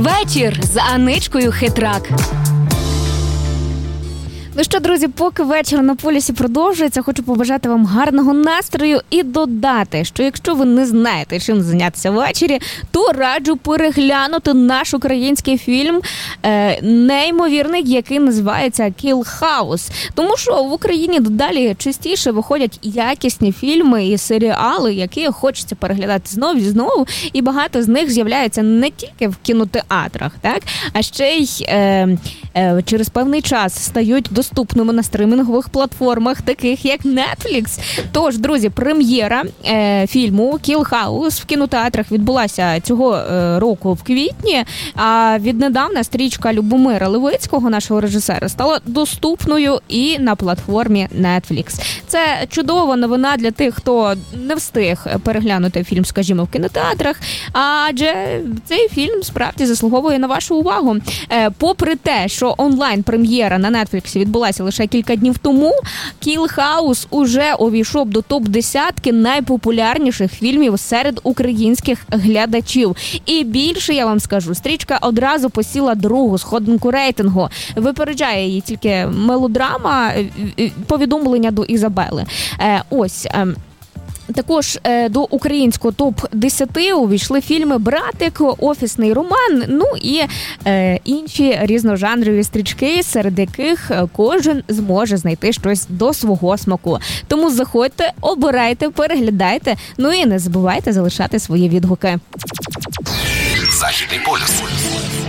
Вечір з Аничкою Хитрак. Ну що, друзі, поки вечір на полюсі продовжується, хочу побажати вам гарного настрою і додати, що якщо ви не знаєте, чим зайнятися ввечері, то раджу переглянути наш український фільм неймовірний, який називається Kill House. Тому що в Україні дедалі частіше виходять якісні фільми і серіали, які хочеться переглядати знову і знову, і багато з них з'являється не тільки в кінотеатрах, так, а ще й через певний час стають доступними на стримінгових платформах, таких як Netflix. Тож, друзі, прем'єра фільму Kill House в кінотеатрах відбулася цього року в квітні, а віднедавна стрічка Любомира Левицького, нашого режисера, стала доступною і на платформі Netflix. Це чудова новина для тих, хто не встиг переглянути фільм, скажімо, в кінотеатрах, адже цей фільм справді заслуговує на вашу увагу. Попри те, що онлайн-прем'єра на Netflix відбулася лише кілька днів тому, Kill House уже увійшов до топ-10 найпопулярніших фільмів серед українських глядачів. І більше я вам скажу, стрічка одразу посіла другу сходинку рейтингу. Випереджає її тільки мелодрама «Повідомлення до Ізабели». Також до українського топ-10 увійшли фільми «Братик», «Офісний роман», ну і інші різножанрові стрічки, серед яких кожен зможе знайти щось до свого смаку. Тому заходьте, обирайте, переглядайте, ну і не забувайте залишати свої відгуки. Західний полюс.